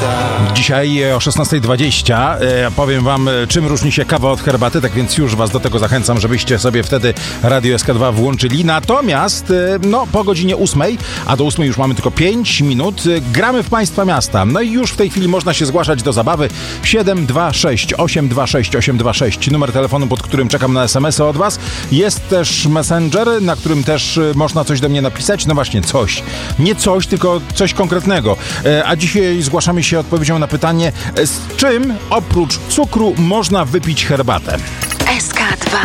Dzisiaj o 16:20 powiem wam, czym różni się kawa od herbaty, tak więc już was do tego zachęcam, żebyście sobie wtedy Radio SK2 włączyli. Natomiast po godzinie 8, a do 8 już mamy tylko 5 minut, gramy w Państwa Miasta. No i już w tej chwili można się zgłaszać do zabawy. 726 826 826, numer telefonu, pod którym czekam na SMS-y od was. Jest też Messenger, na którym też można coś do mnie napisać. No właśnie, coś. Nie coś, tylko coś konkretnego. A dzisiaj zgłaszamy się odpowiedzią na pytanie, z czym oprócz cukru można wypić herbatę.